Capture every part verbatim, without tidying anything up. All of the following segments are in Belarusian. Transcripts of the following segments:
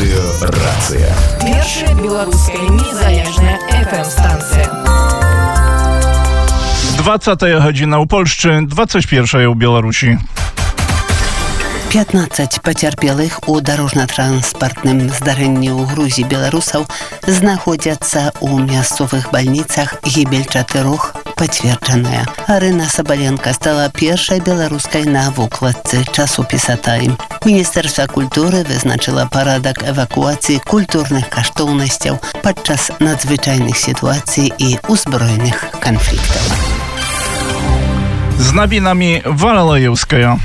Радыёрацыя. Першая беларуская незалежная эф эм-станція. двадцатая гадзіна ў Польшчы, двадцать первая ў Беларусі. пятнадцать пацярпелых у дарожна-транспартным здарэнні ў Грузіі беларусаў знаходзяцца ў мясцовых бальніцах. Гібель чатырох пацверджаная. Арына Сабаленка стала першай беларускай на вокладцы часопіса «Тайм». Міністэрства культуры вызначыла парадак эвакуацыі культурных каштоўнасцяў падчас надзвычайных сітуацый і узброеных канфліктаў. З навінамі Валалаеўская.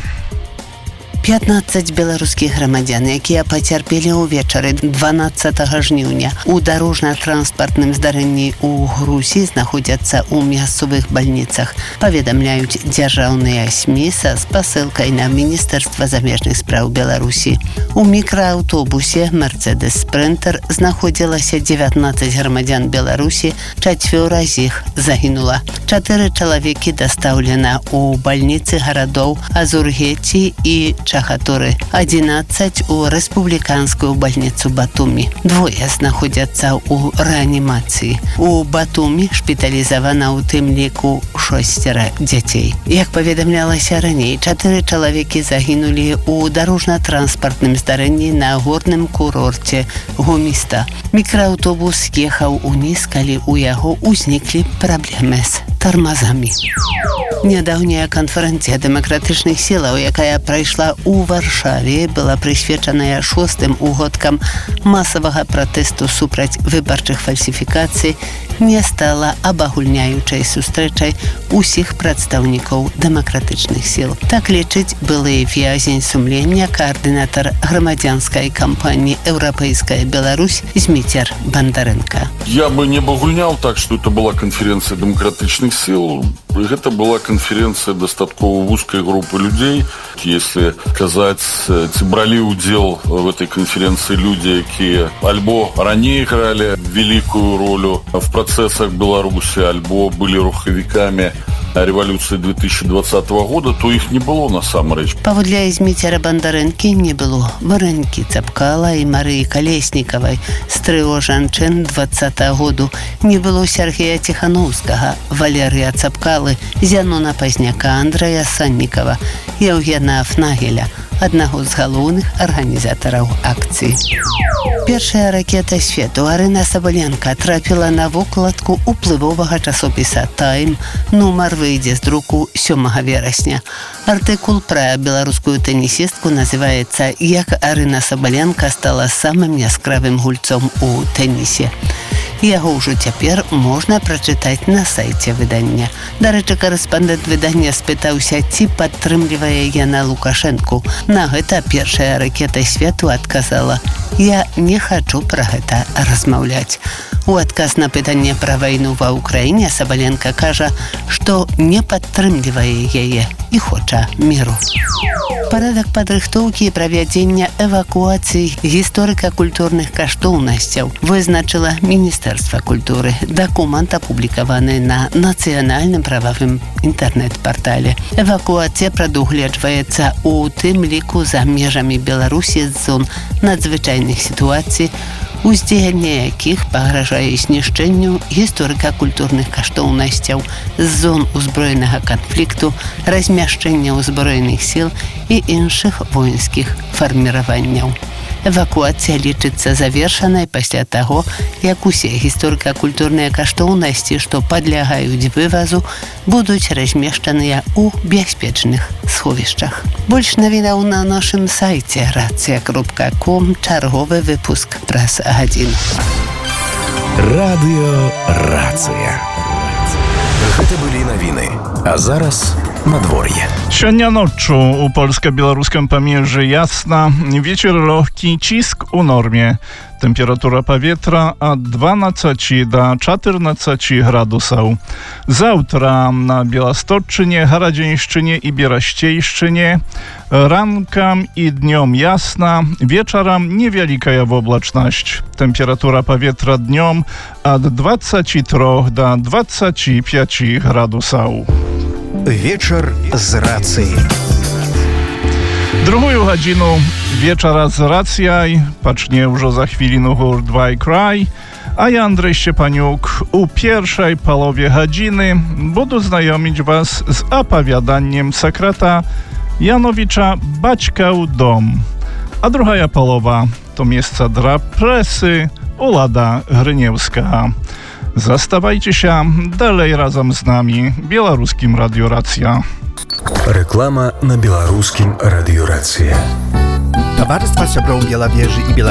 пятнадцать беларускіх грамадзян, якія пацярпелі ўвечары дванаццатага жніўня у дарожна-транспартным здарэнні ў Грузіі, знаходзяцца ў мясцовых бальніцах, паведамляюць дзяржаўныя СМІ са спасылкай на Міністэрства замежных спраў Беларусі. У мікрааўтобусе «Мерцедес Спринтер» знаходзілася дзевятнаццаць грамадзян Беларусі, чацвёра з іх загінула. Чатыры чалавекі дастаўлена ў бальніцы гарадоў Азургеці і Чахатуры, одиннадцать у рэспубліканскую бальніцу Батумі. Двое знаходзяцца ў рэанімацыі. У Батумі шпіталізавана ў тым ліку шосцера дзяцей. Як паведамлялася раней, чатыры чалавекі загінулі ў дарожна-транспартным здарэнні на горным курорце Гоміста. Мікрааўтобус ехаў уніз, калі ў яго ўзніклі праблемы з тармазамі. Нядаўняя канферэнцыя дэмакратычных сілаў, якая прайшла у Варшаве, была прысвечаная шостым угодкам масавага пратэсту супраць выбарчых фальсіфікацый, не стала абагульняючай сустрэчай усіх прадстаўнікоў дэмакратычных сіл. Так лічыць былы в'язень сумлення, каардынатар грамадзянскай кампаніі «Еўрапейская Беларусь» Зміцер Бандарэнка. Я бы не абагульнял так, что это была конференция демократичных сил. Это была конференция достаточно узкой группы людей. Если сказать, ці брали удел в этой конференции люди, которые альбо ранее играли великую роль в процессах Беларуси, альбо были руховиками революции две тысячи двадцатого года, то их не было на самом деле. Паводле Зміцера Бандарэнкі не было Варэнькі Цапкала і Марыі Калесніковай з трыо жанчын двадцатага году, не было Сергея Тихановскага, Валерыя Цапкалы, Зянона Пазняка, Андрэя Саннікава, Еўгена Фнагеля, аднаго з галоўных арганізатараў акцыі. Першая ракета свету Арына Сабаленка трапіла на вокладку уплывовага часопіса «Тайм». Нумар выйдзе з друку сёмага верасня. Артыкул пра беларускую тэнісістку называецца «Як Арына Сабаленка стала самым яскравым гульцом у тэнісе». Яго ўжо цяпер можна прачытаць на сайце выдання. Дарэчы, корэспандэнт выдання спытаўся, ці падтрымлівае яна Лукашэнку. На гэта першая ракета свету адказала: «Я не хачу пра гэта размаўляць». У адказ на пытанне пра вайну ва Ўкраіне Сабаленка кажа, што не падтрымлівае яе і хоча міру. Парадак падрыхтоўкі і правядзення эвакуацыі гісторыка-культурных каштоўнасцяў вызначыла Міністэрства культуры. Дакумент апублікаваны на нацыянальным прававым інтэрнэт-партале. Эвакуацыя прадугледжваецца ў тым ліку за межамі Беларусі з зон надзвычайных сітуацый, уздзеянне якіх пагражае знішчэнню гісторыка-культурных каштоўнасцяў з зон узброенага канфлікту, размяшчэння ўзброеных сіл і іншых воінскіх фарміраванняў. Эвакуацыя лічыцца завершанай пасля таго, як усе гісторыка-культурныя каштоўнасці, што падлягаюць вывазу, будуць размешчаныя ў бяспечных сховішчах. Больш навінаў на нашым сайце рацыя кропка ком, чарговы выпуск праз гадзіну. Радыёрацыя. Гэта былі навіны. А зараз надвор'е. Сёння ноччу у польска-беларускім памежжы ясна, вецер лёгкі, ціск у норме. Тэмпература паветра ад дванаццаці да чатырнаццаці градусаў. Заўтра на Беласточчыне, Гарадзеншчыне і Берасцейшчыне ранкам і днём ясна, вечарам невялікая воблачнасць. Тэмпература паветра днём ад дваццаці трох да дваццаці пяці градусаў. Вечар з рацыяй. Другую гадзіну вечара з рацыяй пачне ўжо за хвіліну гурт «Why Cry», а я, Андрей Szczepaniuk, у першай палове гадзіны буду знаёміць вас з апавяданнем сакрата Janowicza «Бацькаў дом». А другая палова to месца dla presy Ulada Gryniewska. Заставайте się dalej razem z nami, Białoruskim Radio Racja. Реклама на беларускім радыёрацыі. Таварыства сяброў Белавежы і Белавежы